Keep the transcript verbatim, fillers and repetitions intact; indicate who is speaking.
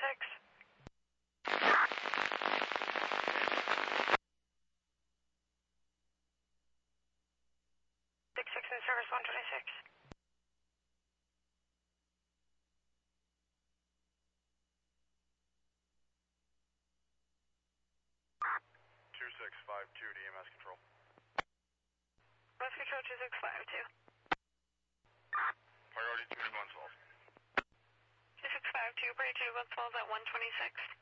Speaker 1: twenty-six. six six in service one twenty-six.
Speaker 2: two six five two to E M S control.
Speaker 1: E M S control two six five two.
Speaker 2: Priority two to Glens Falls.
Speaker 1: two six five two, priority two to Glens Falls at one twenty-six.